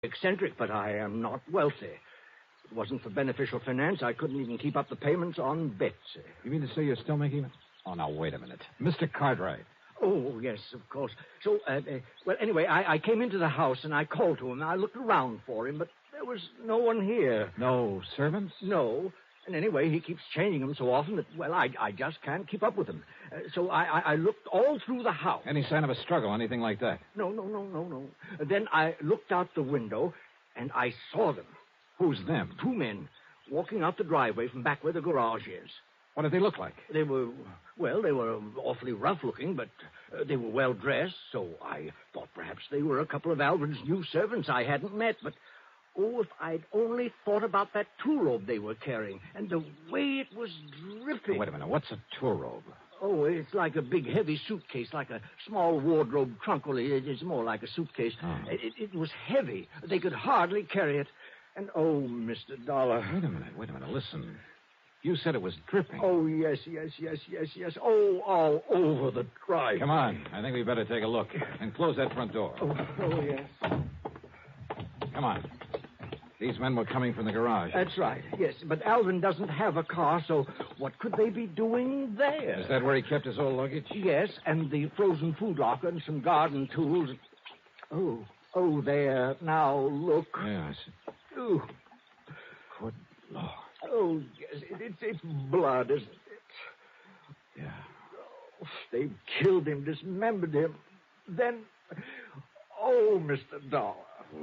eccentric, but I am not wealthy. If it wasn't for beneficial finance, I couldn't even keep up the payments on bets. You mean to say you're still making it? Oh, now, wait a minute. Mr. Cartwright. Oh, yes, of course. So, well, anyway, I came into the house and I called to him. I looked around for him, but there was no one here. No servants? No. And anyway, he keeps changing them so often that, well, I just can't keep up with him. So I looked all through the house. Any sign of a struggle, anything like that? No. Then I looked out the window, and I saw them. Who's them? 2 men walking out the driveway from back where the garage is. What did they look like? They were awfully rough-looking, but they were well-dressed, so I thought perhaps they were a couple of Alvin's new servants I hadn't met, but... Oh, if I'd only thought about that tool robe they were carrying, and the way it was dripping. Oh, wait a minute. What's a tool robe? Oh, it's like a big, heavy suitcase, like a small wardrobe trunk. Well, it's more like a suitcase. Oh. It was heavy. They could hardly carry it. And, oh, Mr. Dollar. Wait a minute. Listen. You said it was dripping. Oh, yes. Oh, all over the drive. Come on. I think we better take a look. And close that front door. Oh, yes. Come on. These men were coming from the garage. That's right, yes. But Alvin doesn't have a car, so what could they be doing there? Is that where he kept his old luggage? Yes, and the frozen food locker and some garden tools. Oh, there. Now, look. Yes. Oh. Good Lord. Oh, yes, it's blood, isn't it? Yeah. Oh, they've killed him, dismembered him. Then, oh, Mr. Dollar.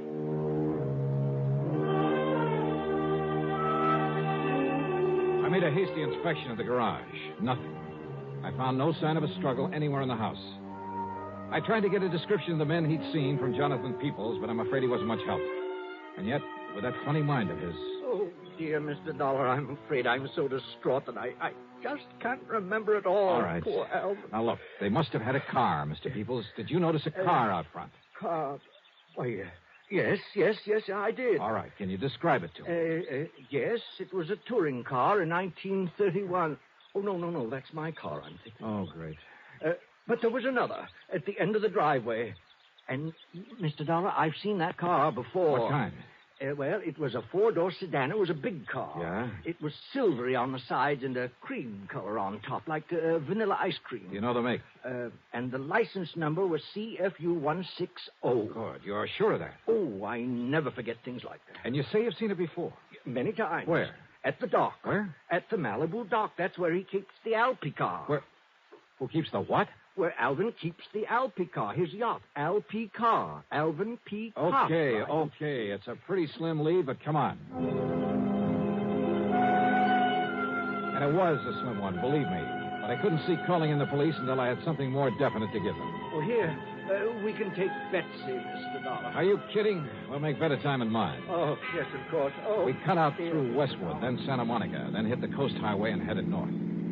I made a hasty inspection of the garage. Nothing. I found no sign of a struggle anywhere in the house. I tried to get a description of the men he'd seen from Jonathan Peoples, but I'm afraid he wasn't much help. And yet, with that funny mind of his... Oh, dear Mr. Dollar, I'm afraid I'm so distraught that I just can't remember it all. All right. Poor Alvin. Now, look, they must have had a car, Mr. Peoples. Did you notice a car out front? Car? Why, yes, I did. All right. Can you describe it to me? Yes, it was a touring car in 1931. Oh, no, that's my car, I'm thinking. Oh, great. But there was another at the end of the driveway. And, Mr. Dollar, I've seen that car before. What kind? Well, it was a 4-door sedan. It was a big car. Yeah? It was silvery on the sides and a cream color on top, like vanilla ice cream. You know the make? And the license number was CFU160. Good. You're sure of that? Oh, I never forget things like that. And you say you've seen it before? Many times. Where? At the dock. Where? At the Malibu dock. That's where he keeps the Alpi car. Where? Who keeps the what? Where Alvin keeps the Alpi car, his yacht. Alpi car. Alvin P. Okay. Cartwright. It's a pretty slim lead, but come on. And it was a slim one, believe me. But I couldn't see calling in the police until I had something more definite to give them. Oh, here. We can take Betsy, Mr. Dollar. Are you kidding? We'll make better time in mine. Oh, yes, of course. Oh. We cut out through Westwood, then Santa Monica, then hit the Coast Highway and headed north.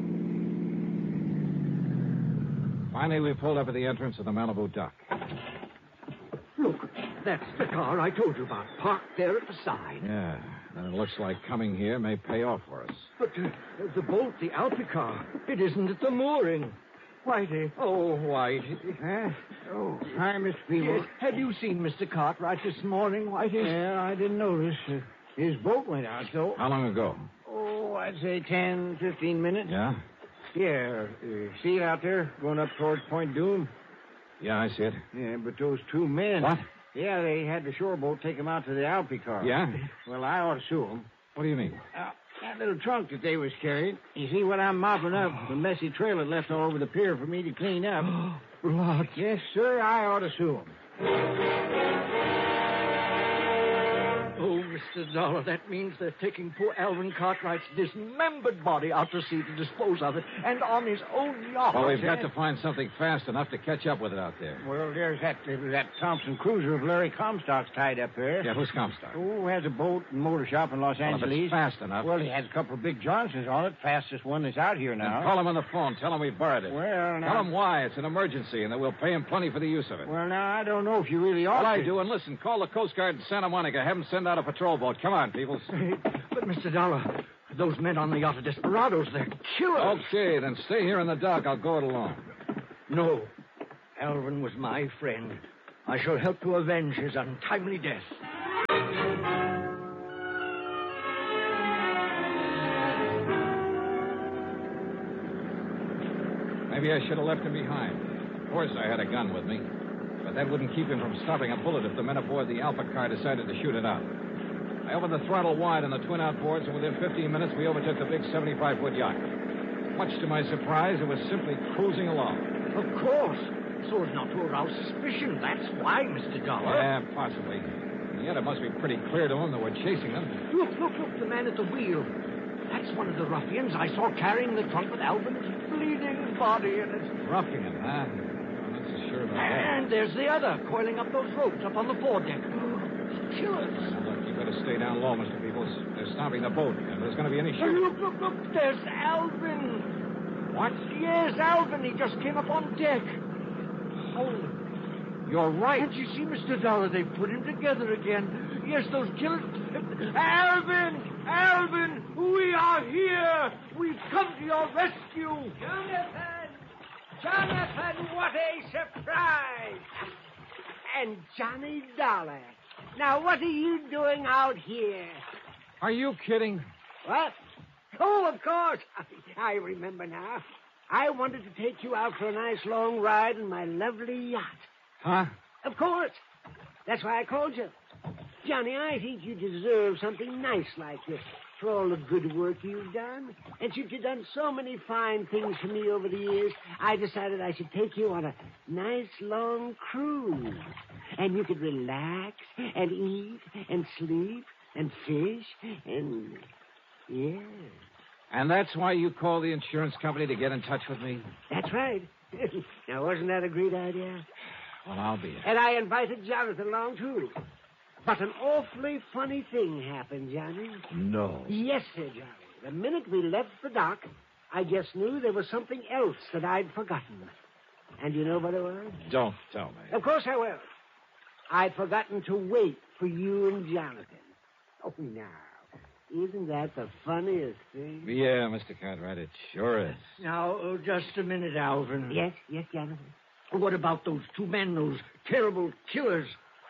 Finally, we pulled up at the entrance of the Malibu dock. Look, that's the car I told you about, parked there at the side. Yeah, and it looks like coming here may pay off for us. But the boat, the Alpi car, it isn't at the mooring. Whitey. Oh, Whitey. Oh, hi, Mr. Peebles. Yes. Have you seen Mr. Cartwright this morning, Whitey? Yeah, I didn't notice. His boat went out, though. How long ago? Oh, I'd say 10, 15 minutes. Yeah? Yeah. See it out there, going up towards Point Doom? Yeah, I see it. Yeah, but those 2 men... What? Yeah, they had the shore boat take them out to the Alpi car. Yeah? Well, I ought to sue them. What do you mean? That little trunk that they was carrying. You see what I'm mopping up? The messy trail it left all over the pier for me to clean up. Blood. Yes, sir, I ought to sue them. Oh, Mr. Dollar, that means they're taking poor Alvin Cartwright's dismembered body out to sea to dispose of it, and on his own yacht. Well, we've got to find something fast enough to catch up with it out there. Well, there's that Thompson cruiser of Larry Comstock's tied up there. Yeah, who's Comstock? Oh, has a boat and motor shop in Los Well, if Angeles. it's fast enough. Well, he has a couple of big Johnsons on it, fastest one that's out here now. Then call him on the phone. Tell him we borrowed it. Well, now... Tell him why. It's an emergency, and that we'll pay him plenty for the use of it. Well, now, I don't know if you really ought Well, to. I do, and listen, call the Coast Guard in Santa Monica. Have them send out a patrol boat. Come on, Peoples. But, Mr. Dollar, those men on the yacht are desperados. They're killers. Okay, then stay here in the dock. I'll go it alone. No. Alvin was my friend. I shall help to avenge his untimely death. Maybe I should have left him behind. Of course, I had a gun with me. But that wouldn't keep him from stopping a bullet if the men aboard the Alpha car decided to shoot it out. I opened the throttle wide on the twin outboards, and within 15 minutes, we overtook the big 75-foot yacht. Much to my surprise, it was simply cruising along. Of course. So as not to arouse suspicion. That's why, Mr. Dollar. Yeah, possibly. Yet it must be pretty clear to him that we're chasing them. Look, the man at the wheel. That's one of the ruffians I saw carrying the trunk with Alvin's bleeding body in it. Ruffian, huh? I'm not so sure about that. And there's the other, coiling up those ropes up on the foredeck. Killers. Now, look, you better stay down low, Mr. Peoples. They're stopping the boat. If there's going to be any shooting... Look, there's Alvin. What? Yes, Alvin. He just came up on deck. Holy... You're right. Can't you see, Mr. Dollar? They put him together again. Yes, those killers... Alvin, we are here. We've come to your rescue. Jonathan, what a surprise. And Johnny Dollar. Now, what are you doing out here? Are you kidding? What? Oh, of course. I remember now. I wanted to take you out for a nice long ride in my lovely yacht. Huh? Of course. That's why I called you. Johnny, I think you deserve something nice like this for all the good work you've done. And since you've done so many fine things for me over the years, I decided I should take you on a nice long cruise. And you could relax and eat and sleep and fish and... yeah. And that's why you called the insurance company to get in touch with me? That's right. Now, wasn't that a great idea? Well, I'll be it. And I invited Jonathan along, too. But an awfully funny thing happened, Johnny. No. Yes, sir, Johnny. The minute we left the dock, I just knew there was something else that I'd forgotten. And you know what it was? Don't tell me. Of course I will. I'd forgotten to wait for you and Jonathan. Oh, now, isn't that the funniest thing? Yeah, Mr. Cartwright, it sure is. Now, just a minute, Alvin. Yes, Jonathan. What about those two men, those terrible killers?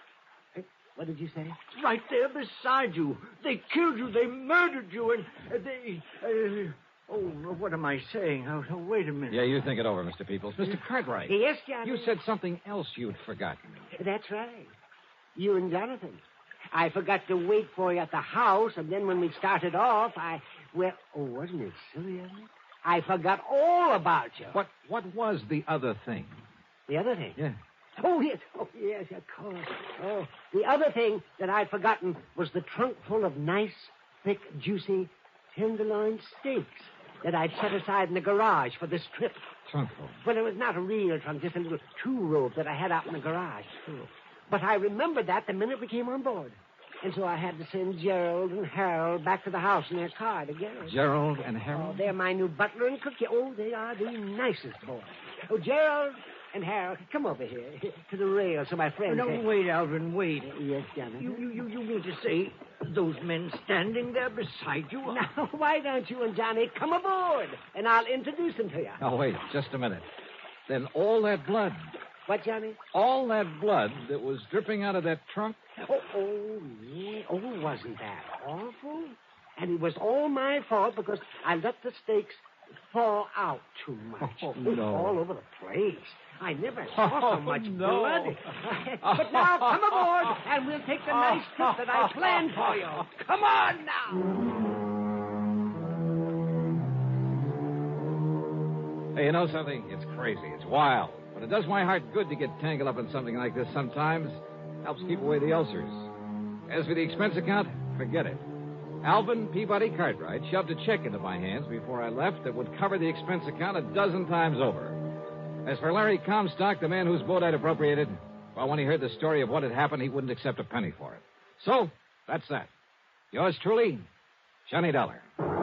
What did you say? Right there beside you. They killed you. They murdered you. And they... oh, what am I saying? Oh, wait a minute. Yeah, you think it over, Mr. Peoples. Mr. Cartwright. Yes, Johnny. You said something else you'd forgotten. That's right. You and Jonathan. I forgot to wait for you at the house, and then when we started off, well, wasn't it silly of me? I forgot all about you. What was the other thing? The other thing? Yeah. Oh, yes, of course. Oh, the other thing that I'd forgotten was the trunk full of nice, thick, juicy tenderloin steaks that I'd set aside in the garage for this trip. Trunk full? Well, it was not a real trunk, just a little two-rope that I had out in the garage. But I remembered that the minute we came on board. And so I had to send Gerald and Harold back to the house in their car to get us. Gerald and Harold? Oh, they're my new butler and cook. Oh, they are the nicest boys. Oh, Gerald and Harold, come over here to the rail so my friends... No, wait, Alvin, wait. Yes, Jonathan? You mean to say those men standing there beside you? Now, why don't you and Johnny come aboard, and I'll introduce them to you. Oh, wait, just a minute. Then all that blood... What, Johnny? All that blood that was dripping out of that trunk? Oh, yeah. Oh, wasn't that awful? And it was all my fault because I let the steaks fall out too much. Oh, no. All over the place. I never saw so much no. blood. But now, come aboard, and we'll take the nice trip that I planned for you. Come on now. Hey, you know something? It's crazy. It's wild. But it does my heart good to get tangled up in something like this sometimes. Helps keep away the ulcers. As for the expense account, forget it. Alvin Peabody Cartwright shoved a check into my hands before I left that would cover the expense account a dozen times over. As for Larry Comstock, the man whose boat I'd appropriated, well, when he heard the story of what had happened, he wouldn't accept a penny for it. So, that's that. Yours truly, Johnny Dollar.